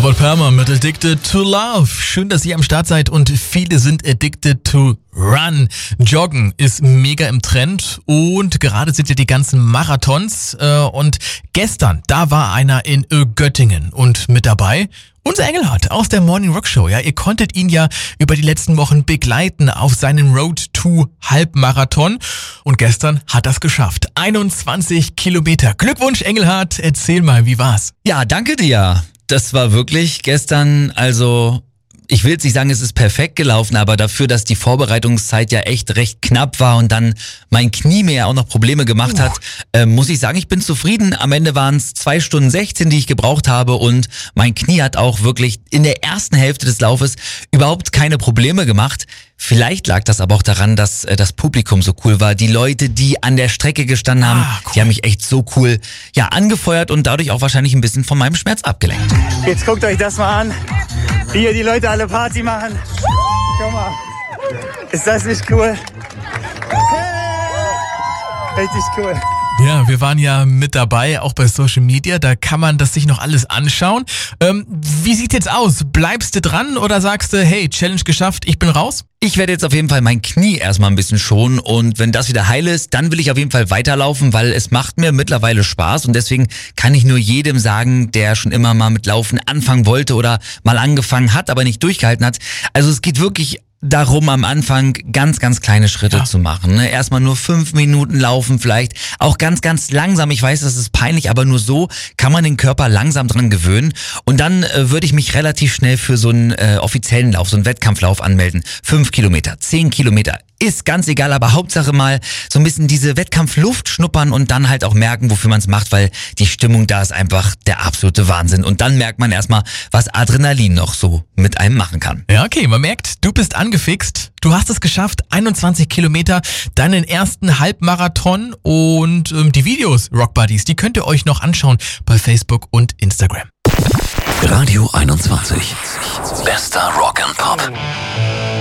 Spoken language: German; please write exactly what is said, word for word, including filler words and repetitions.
Robert Permer mit Addicted to Love. Schön, dass ihr am Start seid und viele sind addicted to run. Joggen ist mega im Trend und gerade sind ja die ganzen Marathons. Und gestern, da war einer in Göttingen und mit dabei unser Engelhardt aus der Morning Rock Show. Ja, ihr konntet ihn ja über die letzten Wochen begleiten auf seinem Road to Halbmarathon. Und gestern hat er es geschafft. einundzwanzig Kilometer. Glückwunsch, Engelhardt. Erzähl mal, wie war's? Ja, danke dir. Das war wirklich gestern, also ich will jetzt nicht sagen, es ist perfekt gelaufen, aber dafür, dass die Vorbereitungszeit ja echt recht knapp war und dann mein Knie mir ja auch noch Probleme gemacht hat, äh, muss ich sagen, ich bin zufrieden. Am Ende waren es zwei Stunden sechzehn, die ich gebraucht habe und mein Knie hat auch wirklich in der ersten Hälfte des Laufes überhaupt keine Probleme gemacht. Vielleicht lag das aber auch daran, dass äh, das Publikum so cool war. Die Leute, die an der Strecke gestanden haben, Ah, cool. die haben mich echt so cool ja angefeuert und dadurch auch wahrscheinlich ein bisschen von meinem Schmerz abgelenkt. Jetzt guckt euch das mal an, wie hier die Leute alle Party machen. Guck mal, ist das nicht cool? Richtig cool. Ja, wir waren ja mit dabei, auch bei Social Media. Da kann man das sich noch alles anschauen. Ähm, wie sieht's jetzt aus? Bleibst du dran oder sagst du, hey, Challenge geschafft, ich bin raus? Ich werde jetzt auf jeden Fall mein Knie erstmal ein bisschen schonen und wenn das wieder heil ist, dann will ich auf jeden Fall weiterlaufen, weil es macht mir mittlerweile Spaß und deswegen kann ich nur jedem sagen, der schon immer mal mit Laufen anfangen wollte oder mal angefangen hat, aber nicht durchgehalten hat. Also es geht wirklich darum, am Anfang ganz, ganz kleine Schritte Ja. zu machen. Ne? Erstmal nur fünf Minuten laufen vielleicht, auch ganz, ganz langsam. Ich weiß, das ist peinlich, aber nur so kann man den Körper langsam dran gewöhnen. Und dann äh, würde ich mich relativ schnell für so einen äh, offiziellen Lauf, so einen Wettkampflauf anmelden. Fünf Kilometer, zehn Kilometer. Ist ganz egal, aber Hauptsache mal so ein bisschen diese Wettkampfluft schnuppern und dann halt auch merken, wofür man es macht, weil die Stimmung da ist einfach der absolute Wahnsinn. Und dann merkt man erstmal, was Adrenalin noch so mit einem machen kann. Ja, okay, man merkt, du bist angefixt. Du hast es geschafft, einundzwanzig Kilometer, deinen ersten Halbmarathon und ähm, die Videos, Rock Buddies, die könnt ihr euch noch anschauen bei Facebook und Instagram. Radio einundzwanzig. Bester Rock and Pop.